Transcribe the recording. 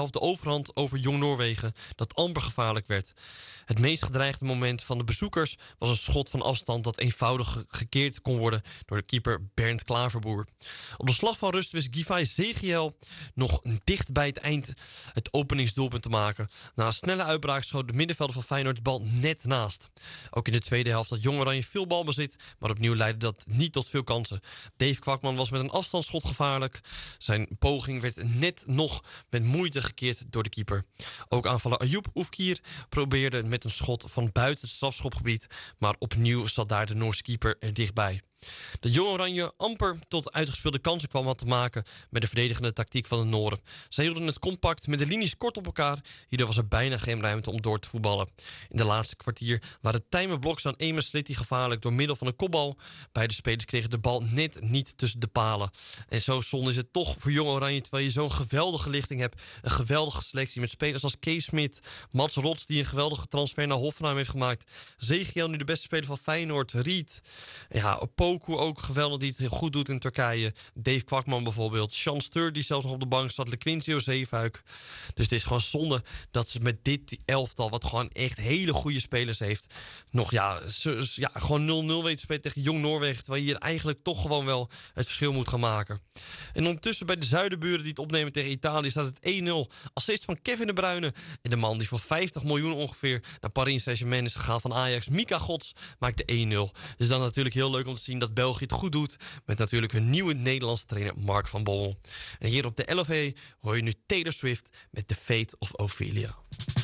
helft de overhand over Jong Noorwegen dat amper gevaarlijk werd. Het meest gedreigde moment van de bezoekers was een schot van afstand dat eenvoudig gekeerd kon worden door de keeper Bernd Klaverboer. Op de slag van rust wist Givay Zegiel nog dicht bij het eind het openingsdoelpunt te maken. Na een snelle uitbraak schoot de middenvelder van Feyenoord de bal net naast. Ook in de tweede helft had Jong Oranje veel balbezit, maar opnieuw leidde dat niet tot veel kansen. Dave Kwakman was met een afstandsschot gevaarlijk. Zijn poging werd net nog met moeite gekeerd door de keeper. Ook aanvaller Ayoub Oefkir probeerde met een schot van buiten het strafschopgebied, maar opnieuw zat daar de Noorse keeper er dichtbij. De Jong Oranje amper tot uitgespeelde kansen kwam wat te maken met de verdedigende tactiek van de Noren. Zij hielden het compact met de linies kort op elkaar. Hierdoor was er bijna geen ruimte om door te voetballen. In de laatste kwartier waren Tijmen Bloks aan Emer Slitty gevaarlijk door middel van een kopbal. Beide spelers kregen de bal net niet tussen de palen. En zo zonde is het toch voor Jong Oranje, terwijl je zo'n geweldige lichting hebt. Een geweldige selectie met spelers als Kees Smit, Mats Rots die een geweldige transfer naar Hoffenheim heeft gemaakt. Zegiel nu de beste speler van Feyenoord, Riet. Ja, Poku ook geweldig die het heel goed doet in Turkije. Dave Kwakman bijvoorbeeld. Sean Steur die zelfs nog op de bank staat. Lequintio Zeefuik. Dus het is gewoon zonde dat ze met dit elftal, wat gewoon echt hele goede spelers heeft, nog gewoon 0-0 weten te spelen tegen Jong Noorwegen. Terwijl je hier eigenlijk toch gewoon wel het verschil moet gaan maken. En ondertussen bij de zuidenburen die het opnemen tegen Italië staat het 1-0. Assist van Kevin De Bruyne. En de man die voor 50 miljoen ongeveer naar Paris Saint-Germain is gegaan van Ajax, Mika Gods, maakt de 1-0. Dus dan natuurlijk heel leuk om te zien dat België het goed doet met natuurlijk hun nieuwe Nederlandse trainer Mark van Bommel. En hier op de LOV hoor je nu Taylor Swift met The Fate of Ophelia.